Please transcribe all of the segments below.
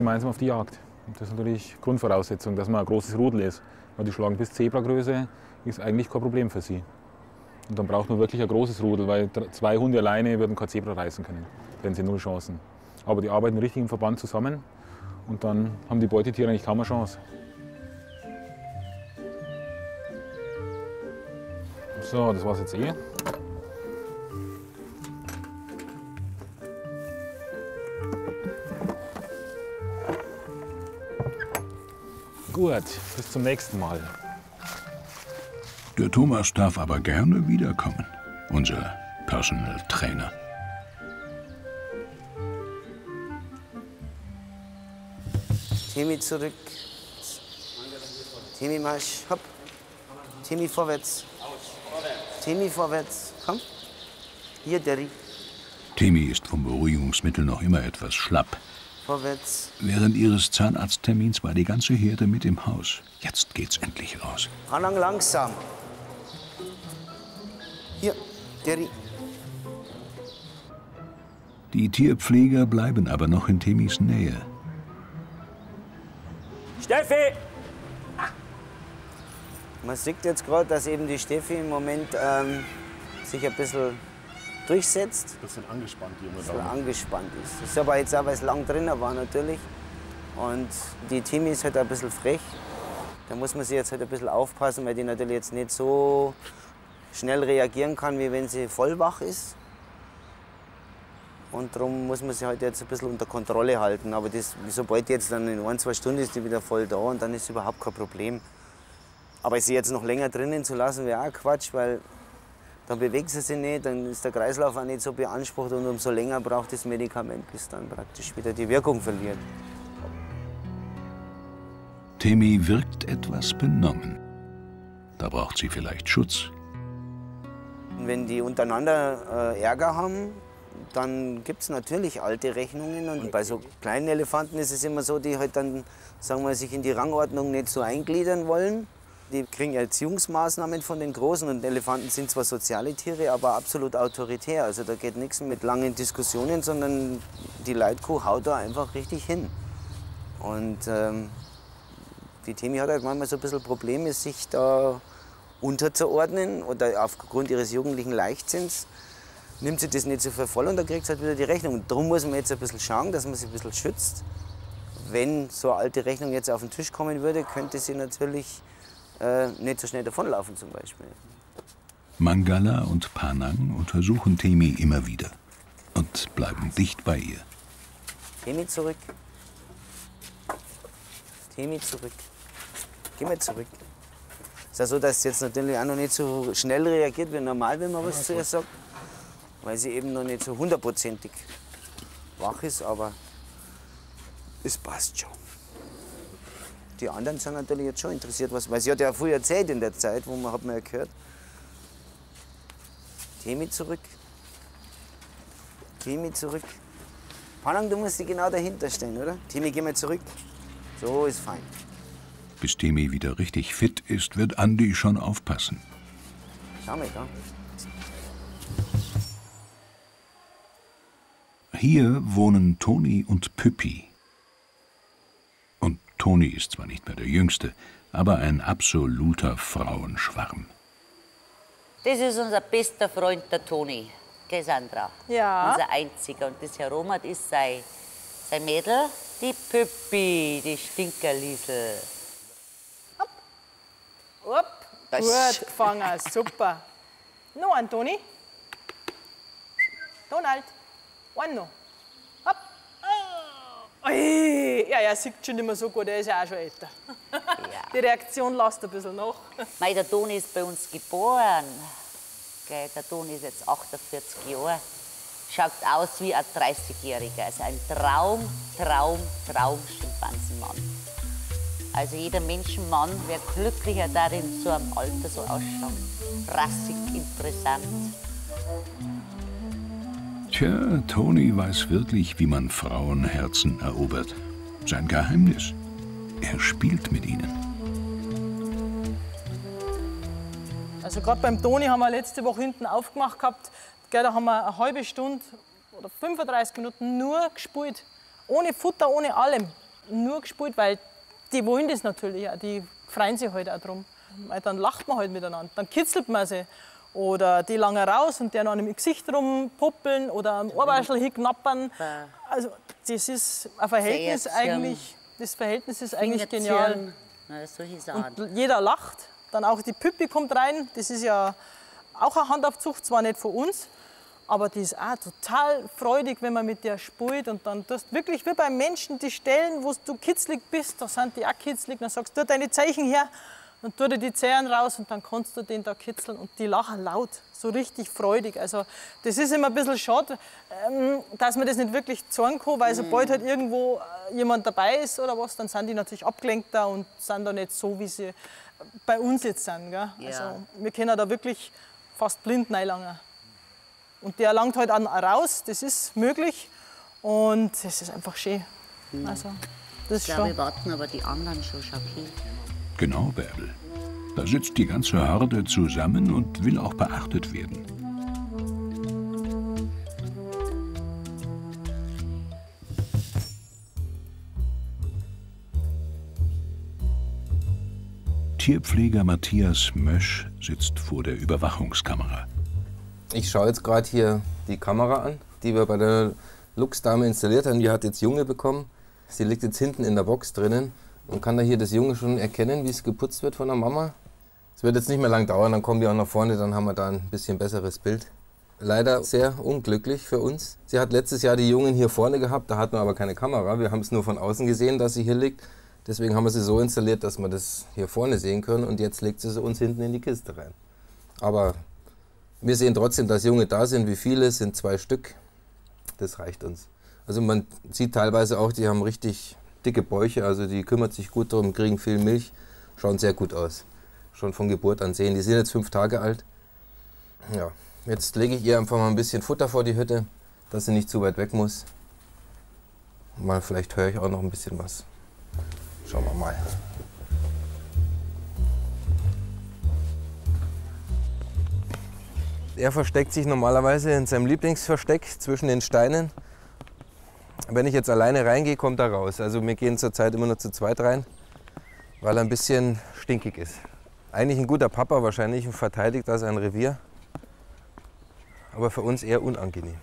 Gemeinsam auf die Jagd. Das ist natürlich Grundvoraussetzung, dass man ein großes Rudel ist. Weil die schlagen bis Zebragröße, ist eigentlich kein Problem für sie. Und dann braucht man wirklich ein großes Rudel, weil 2 Hunde alleine würden kein Zebra reißen können. Da hätten sie 0 Chancen. Aber die arbeiten richtig im Verband zusammen und dann haben die Beutetiere eigentlich kaum eine Chance. So, das war's jetzt eh. Gut, bis zum nächsten Mal. Der Thomas darf aber gerne wiederkommen, unser Personal Trainer. Timmy zurück. Timmy Marsch, hopp. Timmy vorwärts. Timmy vorwärts, komm. Hier, Derry. Timmy ist vom Beruhigungsmittel noch immer etwas schlapp. Vorwärts. Während ihres Zahnarzttermins war die ganze Herde mit im Haus. Jetzt geht's endlich raus. Anhang langsam. Hier, Derry. Die Tierpfleger bleiben aber noch in Timmys Nähe. Steffi! Man sieht jetzt gerade, dass eben die Steffi im Moment sich ein bisschen durchsetzt. Ein bisschen angespannt, die junge Ein bisschen Dame. angespannt ist. Das ist aber jetzt auch, weil es lang drin war natürlich. Und die Timmy ist halt ein bisschen frech. Da muss man sich jetzt halt ein bisschen aufpassen, weil die natürlich jetzt nicht so schnell reagieren kann, wie wenn sie voll wach ist. Und darum muss man sie halt jetzt ein bisschen unter Kontrolle halten. Aber das, sobald die jetzt dann in 1, 2 Stunden ist die wieder voll da und dann ist überhaupt kein Problem. Aber sie jetzt noch länger drinnen zu lassen, wäre auch Quatsch, weil dann bewegt sie sich nicht, dann ist der Kreislauf auch nicht so beansprucht und umso länger braucht das Medikament, bis dann praktisch wieder die Wirkung verliert. Timmy wirkt etwas benommen. Da braucht sie vielleicht Schutz. Und wenn die untereinander Ärger haben, dann gibt es natürlich alte Rechnungen. Und bei so kleinen Elefanten ist es immer so, die halt dann, sagen wir, sich in die Rangordnung nicht so eingliedern wollen. Die kriegen Erziehungsmaßnahmen von den Großen und Elefanten sind zwar soziale Tiere, aber absolut autoritär. Also da geht nichts mit langen Diskussionen, sondern die Leitkuh haut da einfach richtig hin. Und die Timmy hat halt manchmal so ein bisschen Probleme, sich da unterzuordnen oder aufgrund ihres jugendlichen Leichtsinns nimmt sie das nicht so für voll und dann kriegt sie halt wieder die Rechnung. Und darum muss man jetzt ein bisschen schauen, dass man sie ein bisschen schützt. Wenn so eine alte Rechnung jetzt auf den Tisch kommen würde, könnte sie natürlich nicht so schnell davonlaufen zum Beispiel. Mangala und Panang untersuchen Timmy immer wieder und bleiben dicht bei ihr. Timmy zurück. Timmy zurück. Geh mal zurück. Es ist ja so, dass sie jetzt natürlich auch noch nicht so schnell reagiert wie normal, wenn man was zu ihr sagt. Weil sie eben noch nicht so 100%ig wach ist, aber es passt schon. Die anderen sind natürlich jetzt schon interessiert, weil sie hat ja früher erzählt in der Zeit, wo man hat man ja gehört. Timmy zurück. Timmy zurück. Panang, du musst dich genau dahinter stehen, oder? Timmy, geh mal zurück. So ist fein. Bis Timmy wieder richtig fit ist, wird Andi schon aufpassen. Schau mal da. Hier wohnen Toni und Püppi. Und Toni ist zwar nicht mehr der Jüngste, aber ein absoluter Frauenschwarm. Das ist unser bester Freund, der Toni. Gell, Sandra? Ja. Unser einziger. Und das Herr Romat ist sein Mädel, die Püppi, die Stinkerliesel. Upp. Gut gefangen, super. Noch ein, Toni. Donald. Einen noch. Hopp. Ui. Ja, er sieht schon nicht mehr so gut, er ist ja auch schon älter. Ja. Die Reaktion lässt ein bisschen nach. Mei, der Toni ist bei uns geboren. Gell, der Toni ist jetzt 48 Jahre. Schaut aus wie ein 30-Jähriger. Also ein Schimpansenmann. Also jeder Menschenmann wäre glücklicher darin, so am Alter so ausschauen. Rassig, interessant. Tja, Toni weiß wirklich, wie man Frauenherzen erobert. Sein Geheimnis. Er spielt mit ihnen. Also gerade beim Toni haben wir letzte Woche hinten aufgemacht gehabt. Gell, da haben wir eine halbe Stunde oder 35 Minuten nur gespielt. Ohne Futter, ohne allem. nur gespielt, weil die wollen das natürlich auch, die freuen sich halt auch drum. Weil dann lacht man halt miteinander, dann kitzelt man sie. Oder die lange raus und der noch im Gesicht rumpuppeln oder am Ohrwaschel hinknappern. Also das ist ein Verhältnis eigentlich, das Verhältnis ist eigentlich genial. Und jeder lacht, dann auch die Püppi kommt rein, das ist ja auch eine Handaufzucht, zwar nicht von uns, aber die ist auch total freudig, wenn man mit der spielt. Und dann tust du wirklich wie beim Menschen die Stellen, wo du kitzlig bist, da sind die auch kitzlig, dann sagst du, deine Zeichen her. Dann tut er die Zähne raus und dann kannst du den da kitzeln und die lachen laut, so richtig freudig. Also das ist immer ein bisschen schade, dass man das nicht wirklich zeigen kann, weil sobald halt irgendwo jemand dabei ist oder was, dann sind die natürlich abgelenkter und sind da nicht so, wie sie bei uns jetzt sind. Gell? Ja. Also wir können da wirklich fast blind reinlangen. Und der langt halt auch raus, das ist möglich und das ist einfach schön. Also, das ist ich glaube, wir warten aber die anderen schon schockiert. Genau, Bärbel. Da sitzt die ganze Horde zusammen und will auch beachtet werden. Tierpfleger Matthias Mösch sitzt vor der Überwachungskamera. Ich schaue jetzt gerade hier die Kamera an, die wir bei der Luchsdame installiert haben. Die hat jetzt Junge bekommen. Sie liegt jetzt hinten in der Box drinnen. Man kann da hier das Junge schon erkennen, wie es geputzt wird von der Mama. Es wird jetzt nicht mehr lang dauern, dann kommen die auch nach vorne, dann haben wir da ein bisschen besseres Bild. Leider sehr unglücklich für uns. Sie hat letztes Jahr die Jungen hier vorne gehabt, da hatten wir aber keine Kamera. Wir haben es nur von außen gesehen, dass sie hier liegt. Deswegen haben wir sie so installiert, dass wir das hier vorne sehen können. Und jetzt legt sie uns hinten in die Kiste rein. Aber wir sehen trotzdem, dass Junge da sind. Wie viele? Es sind 2 Stück. Das reicht uns. Also man sieht teilweise auch, die haben richtig dicke Bäuche, also die kümmert sich gut darum, kriegen viel Milch, schauen sehr gut aus. Schon von Geburt an sehen. Die sind jetzt 5 Tage alt. Ja, jetzt lege ich ihr einfach mal ein bisschen Futter vor die Hütte, dass sie nicht zu weit weg muss. Mal vielleicht höre ich auch noch ein bisschen was. Schauen wir mal. Er versteckt sich normalerweise in seinem Lieblingsversteck zwischen den Steinen. Wenn ich jetzt alleine reingehe, kommt er raus. Also wir gehen zurzeit immer nur zu zweit rein, weil er ein bisschen stinkig ist. Eigentlich ein guter Papa wahrscheinlich und verteidigt da sein Revier. Aber für uns eher unangenehm.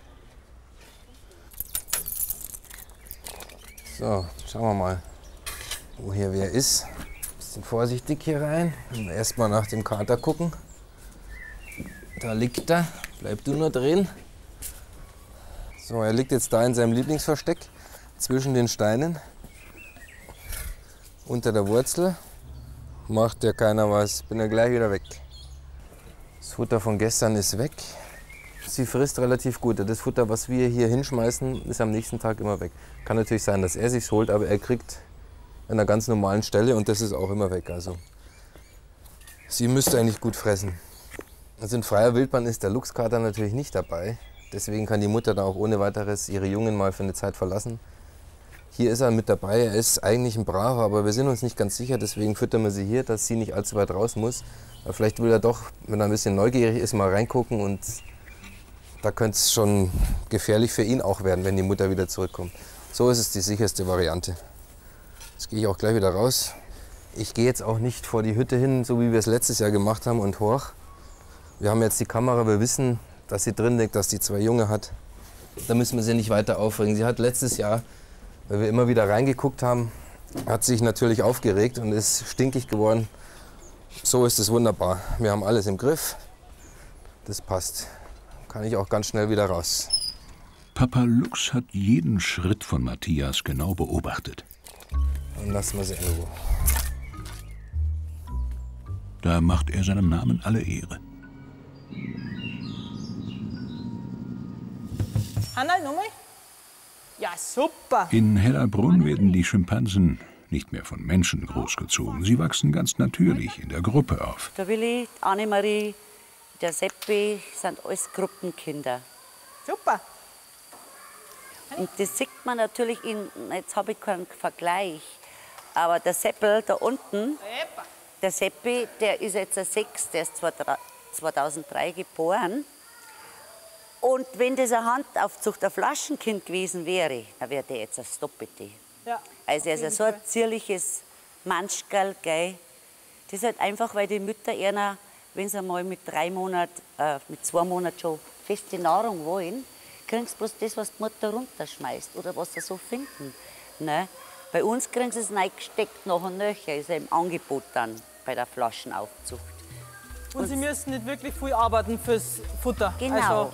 So, schauen wir mal, wo hier wer ist. Bisschen vorsichtig hier rein. Erstmal nach dem Kater gucken. Da liegt er. Bleib du nur drin. So, er liegt jetzt da in seinem Lieblingsversteck zwischen den Steinen. Unter der Wurzel. Macht ja keiner was. Bin ja gleich wieder weg. Das Futter von gestern ist weg. Sie frisst relativ gut. Das Futter, was wir hier hinschmeißen, ist am nächsten Tag immer weg. Kann natürlich sein, dass er sich's holt, aber er kriegt an einer ganz normalen Stelle und das ist auch immer weg. Also sie müsste eigentlich gut fressen. Also in freier Wildbahn ist der Luchskater natürlich nicht dabei. Deswegen kann die Mutter da auch ohne weiteres ihre Jungen mal für eine Zeit verlassen. Hier ist er mit dabei. Er ist eigentlich ein Braver, aber wir sind uns nicht ganz sicher. Deswegen füttern wir sie hier, dass sie nicht allzu weit raus muss. Aber vielleicht will er doch, wenn er ein bisschen neugierig ist, mal reingucken. Und da könnte es schon gefährlich für ihn auch werden, wenn die Mutter wieder zurückkommt. So ist es die sicherste Variante. Jetzt gehe ich auch gleich wieder raus. Ich gehe jetzt auch nicht vor die Hütte hin, so wie wir es letztes Jahr gemacht haben und hoch. Wir haben jetzt die Kamera, wir wissen, dass sie drin liegt, dass die 2 Junge hat. Da müssen wir sie nicht weiter aufregen. Sie hat letztes Jahr, weil wir immer wieder reingeguckt haben, hat sich natürlich aufgeregt und ist stinkig geworden. So ist es wunderbar. Wir haben alles im Griff. Das passt. Kann ich auch ganz schnell wieder raus. Papa Luchs hat jeden Schritt von Matthias genau beobachtet. Dann lassen wir sie in Ruhe. Da macht er seinem Namen alle Ehre. Hanna, nochmal? Ja, super. In Hellerbrunn werden die Schimpansen nicht mehr von Menschen großgezogen. Sie wachsen ganz natürlich in der Gruppe auf. Der Willi, Annemarie, der Seppi sind alles Gruppenkinder. Super. Und das sieht man natürlich, jetzt habe ich keinen Vergleich, aber der Seppel da unten, der Seppi, der ist jetzt ein 6, der ist 2003 geboren. Und wenn das eine Handaufzucht, ein Flaschenkind gewesen wäre, dann wäre der jetzt ein Stoppete. Ja. Also er ist ja so ein zierliches Manschkerl, gell. Das ist halt einfach, weil die Mütter eher, wenn sie einmal mit 3 Monaten, mit 2 Monaten schon feste Nahrung wollen, kriegen sie bloß das, was die Mutter runterschmeißt oder was sie so finden. Ne? Bei uns kriegen sie es reingesteckt nach und nöcher, ist ja im Angebot dann bei der Flaschenaufzucht. Und sie müssen nicht wirklich viel arbeiten fürs Futter. Genau. Also,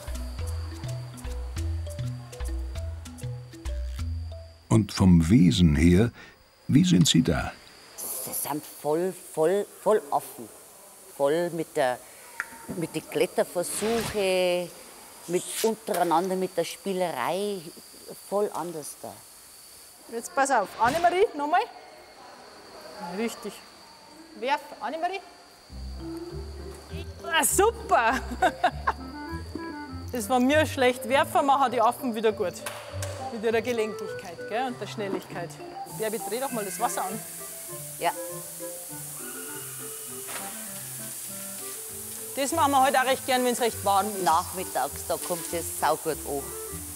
Und vom Wesen her, wie sind Sie da? Sie sind voll offen. Voll mit den Kletterversuchen, untereinander mit der Spielerei. Voll anders da. jetzt pass auf. Annemarie, nochmal. Richtig. Werf, Annemarie. Ah, super! Das war mir schlecht. Werfen machen die Affen wieder gut. Mit ihrer Gelenkigkeit, gell, und der Schnelligkeit. Bärbi, dreh doch mal das Wasser an. Ja. Das machen wir heute auch recht gern, wenn es recht warm ist. Nachmittags, da kommt es saugut an.